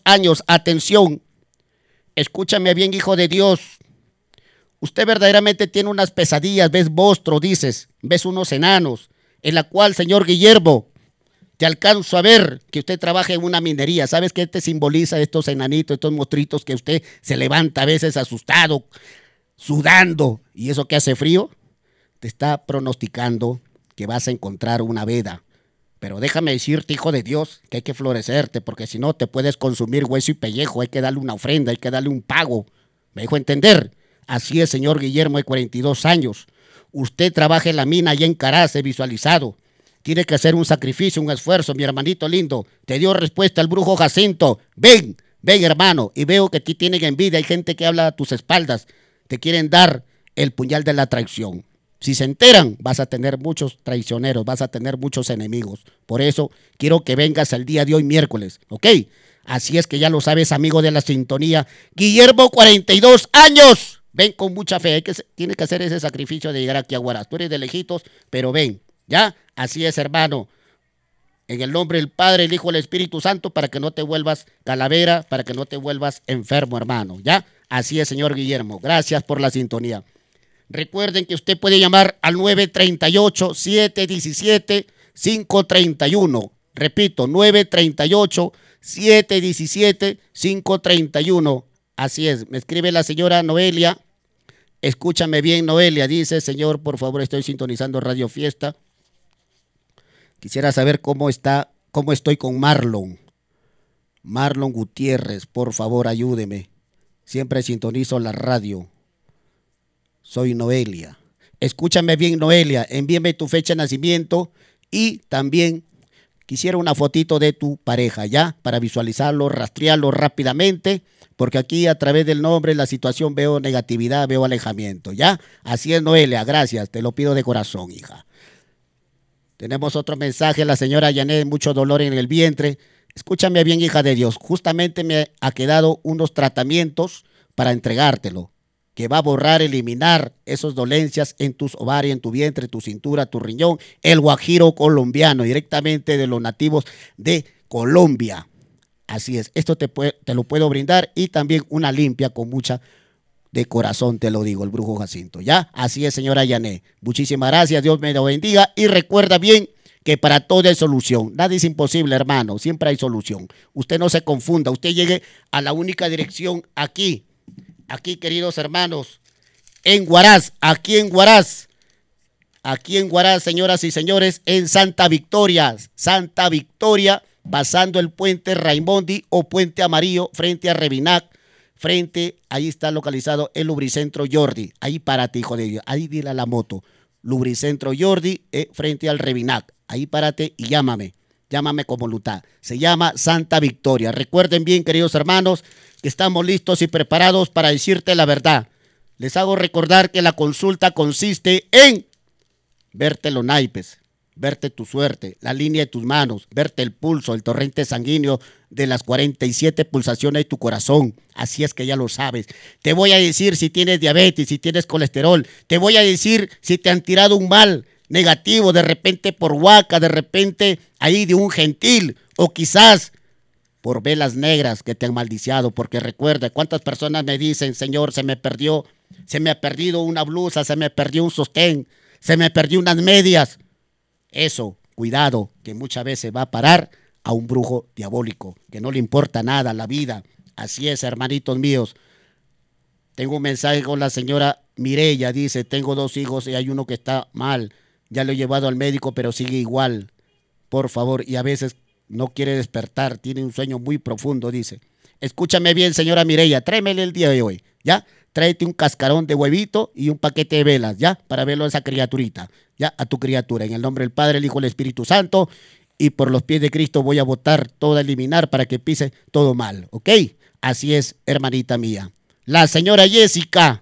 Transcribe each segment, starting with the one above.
años. Atención, escúchame bien, hijo de Dios. Usted verdaderamente tiene unas pesadillas, ves monstruos, dices, ves unos enanos, en la cual, señor Guillermo, te alcanzo a ver que usted trabaja en una minería. ¿Sabes qué te simboliza estos enanitos, estos monstruitos que usted se levanta a veces asustado, sudando, y eso que hace frío? Te está pronosticando que vas a encontrar una veda. Pero déjame decirte, hijo de Dios, que hay que florecerte, porque si no te puedes consumir hueso y pellejo. Hay que darle una ofrenda, hay que darle un pago. ¿Me dejo entender? Así es, señor Guillermo, de 42 años. Usted trabaja en la mina allá en Caraz, he visualizado. Tiene que hacer un sacrificio, un esfuerzo, mi hermanito lindo. Te dio respuesta el brujo Jacinto. Ven, ven, hermano. Y veo que ti tienen envidia. Hay gente que habla a tus espaldas. Te quieren dar el puñal de la traición. Si se enteran, vas a tener muchos traicioneros, vas a tener muchos enemigos. Por eso quiero que vengas el día de hoy, miércoles, ¿ok? Así es que ya lo sabes, amigo de la sintonía. Guillermo, 42 años. Ven con mucha fe. Tiene que hacer ese sacrificio de llegar aquí a Huaraz. Tú eres de lejitos, pero ven, ¿ya? Así es, hermano. En el nombre del Padre, el Hijo y el Espíritu Santo, para que no te vuelvas calavera, para que no te vuelvas enfermo, hermano, ¿ya? Así es, señor Guillermo. Gracias por la sintonía. Recuerden que usted puede llamar al 938-717-531. Repito, 938-717-531. Así es, me escribe la señora Noelia. Escúchame bien, Noelia. Dice, señor, por favor, estoy sintonizando Radio Fiesta. Quisiera saber cómo estoy con Marlon. Marlon Gutiérrez, por favor, ayúdeme. Siempre sintonizo la radio. Soy Noelia. Escúchame bien, Noelia. Envíame tu fecha de nacimiento y también quisiera una fotito de tu pareja, ¿ya? Para visualizarlo, rastrearlo rápidamente, porque aquí a través del nombre, la situación, veo negatividad, veo alejamiento, ¿ya? Así es, Noelia, gracias. Te lo pido de corazón, hija. Tenemos otro mensaje, la señora Yanet, mucho dolor en el vientre. Escúchame bien, hija de Dios. Justamente me ha quedado unos tratamientos para entregártelo, que va a borrar, eliminar esas dolencias en tus ovarios, en tu vientre, tu cintura, tu riñón, el guajiro colombiano, directamente de los nativos de Colombia. Así es, esto te lo puedo brindar, y también una limpia con mucha de corazón, te lo digo, el brujo Jacinto, ¿ya? Así es, señora Yané. Muchísimas gracias, Dios me lo bendiga, y recuerda bien que para todo hay solución. Nada es imposible, hermano, siempre hay solución. Usted no se confunda, usted llegue a la única dirección aquí, queridos hermanos, en Huaraz, aquí en Huaraz, señoras y señores, en Santa Victoria, pasando el puente Raimondi o puente Amarillo, frente a Revinac, ahí está localizado el Lubricentro Jordi. Ahí párate, hijo de Dios, ahí dile a la moto, Lubricentro Jordi, frente al Revinac. Ahí párate y llámame como Lutá. Se llama Santa Victoria. Recuerden bien, queridos hermanos, que estamos listos y preparados para decirte la verdad. Les hago recordar que la consulta consiste en verte los naipes, verte tu suerte, la línea de tus manos, verte el pulso, el torrente sanguíneo de las 47 pulsaciones de tu corazón. Así es que ya lo sabes. Te voy a decir si tienes diabetes, si tienes colesterol. Te voy a decir si te han tirado un mal negativo, de repente por huaca, de repente ahí de un gentil, o quizás por velas negras que te han maldiciado. Porque recuerda, cuántas personas me dicen, Señor, se me ha perdido una blusa, se me perdió un sostén, se me perdió unas medias. Eso, cuidado, que muchas veces va a parar a un brujo diabólico, que no le importa nada la vida. Así es, hermanitos míos. Tengo un mensaje con la señora Mireya, dice, tengo 2 hijos y hay uno que está mal. Ya lo he llevado al médico, pero sigue igual. Por favor, y a veces no quiere despertar, tiene un sueño muy profundo, dice. Escúchame bien, señora Mireya, tráemele el día de hoy, ¿ya? Tráete un cascarón de huevito y un paquete de velas, ¿ya? Para verlo a esa criaturita, ¿ya? A tu criatura. En el nombre del Padre, el Hijo y el Espíritu Santo. Y por los pies de Cristo voy a botar todo, a eliminar para que pise todo mal, ¿ok? Así es, hermanita mía. La señora Jessica.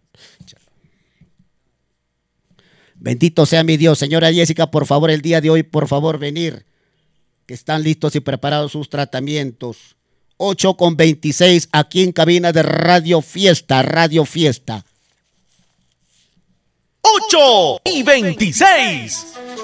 Bendito sea mi Dios. Señora Jessica, por favor, el día de hoy, por favor, venir. Que están listos y preparados sus tratamientos. 8:26 aquí en cabina de Radio Fiesta. 8:26.